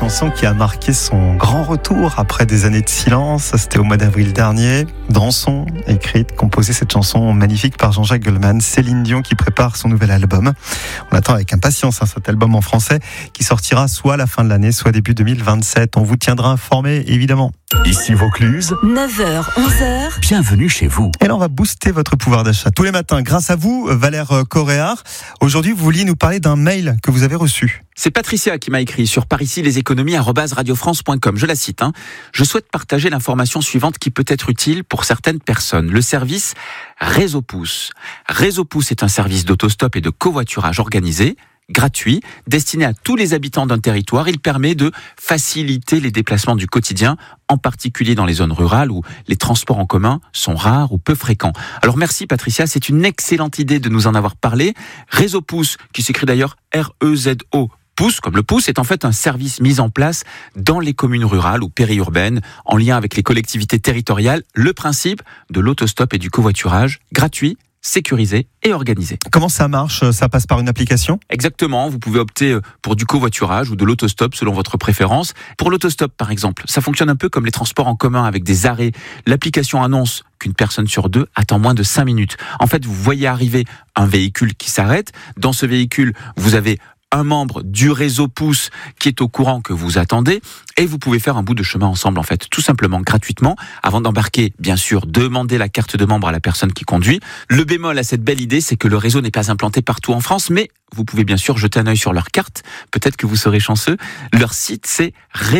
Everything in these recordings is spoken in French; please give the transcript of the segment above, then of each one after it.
chanson qui a marqué son grand retour après des années de silence. C'était au mois d'avril dernier. Dansons, écrite, composée cette chanson magnifique par Jean-Jacques Goldman. Céline Dion qui prépare son nouvel album. On attend avec impatience cet album en français qui sortira soit à la fin de l'année, soit début 2027. On vous tiendra informé, évidemment. Ici Vaucluse, 9h, 11h. Bienvenue chez vous. Et là, on va booster votre pouvoir d'achat tous les matins grâce à vous, Valère Coréard. Aujourd'hui, vous vouliez nous parler d'un mail que vous avez reçu. C'est Patricia qui m'a écrit sur paricileséconomies@radiofrance.com. Je la cite. Je souhaite partager l'information suivante qui peut être utile pour certaines personnes. Le service Réseau Pouce. Réseau Pouce est un service d'autostop et de covoiturage organisé, gratuit, destiné à tous les habitants d'un territoire. Il permet de faciliter les déplacements du quotidien, en particulier dans les zones rurales où les transports en commun sont rares ou peu fréquents. Alors merci Patricia, c'est une excellente idée de nous en avoir parlé. Réseau Pouce, qui s'écrit d'ailleurs R-E-Z-O, Pouce, comme le pouce, est en fait un service mis en place dans les communes rurales ou périurbaines, en lien avec les collectivités territoriales. Le principe de l'autostop et du covoiturage, gratuit, sécurisé et organisé. Comment ça marche ? Ça passe par une application ? Exactement, vous pouvez opter pour du covoiturage ou de l'autostop selon votre préférence. Pour l'autostop par exemple, ça fonctionne un peu comme les transports en commun avec des arrêts. L'application annonce qu'une personne sur deux attend moins de 5 minutes. En fait, vous voyez arriver un véhicule qui s'arrête. Dans ce véhicule, vous avez un membre du réseau Pouce qui est au courant que vous attendez et vous pouvez faire un bout de chemin ensemble en fait, tout simplement gratuitement. Avant d'embarquer, bien sûr, demandez la carte de membre à la personne qui conduit. Le bémol à cette belle idée, c'est que le réseau n'est pas implanté partout en France, mais vous pouvez bien sûr jeter un œil sur leur carte. Peut-être que vous serez chanceux. Leur site, c'est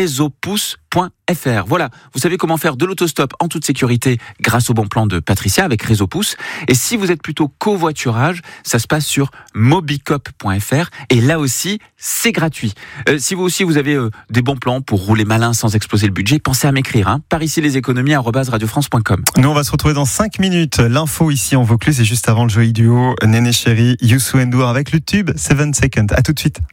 réseaupouce.fr. Voilà, vous savez comment faire de l'autostop en toute sécurité grâce au bon plan de Patricia avec Réseau Pouce. Et si vous êtes plutôt covoiturage, ça se passe sur mobicop.fr et là aussi, c'est gratuit. Si vous aussi vous avez des bons plans pour rouler malin sans exploser le budget, pensez à m'écrire. Par ici leséconomies@radiofrance.com. Nous, on va se retrouver dans 5 minutes. L'info ici en Vaucluse et juste avant le joli duo Néné Chéri, Youssou N'Dour avec le tube 7 Seconds. À tout de suite.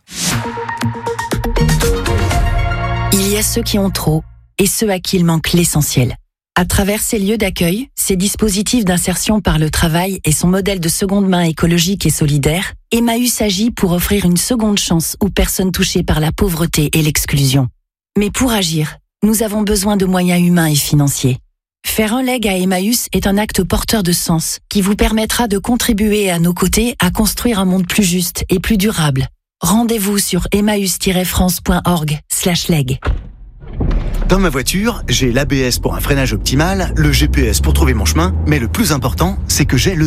Il y a ceux qui ont trop et ceux à qui il manque l'essentiel. À travers ces lieux d'accueil, ces dispositifs d'insertion par le travail et son modèle de seconde main écologique et solidaire, Emmaüs agit pour offrir une seconde chance aux personnes touchées par la pauvreté et l'exclusion. Mais pour agir, nous avons besoin de moyens humains et financiers. Faire un leg à Emmaüs est un acte porteur de sens qui vous permettra de contribuer à nos côtés à construire un monde plus juste et plus durable. Rendez-vous sur emmaüs-france.org/leg. Dans ma voiture, j'ai l'ABS pour un freinage optimal, le GPS pour trouver mon chemin, mais le plus important, c'est que j'ai le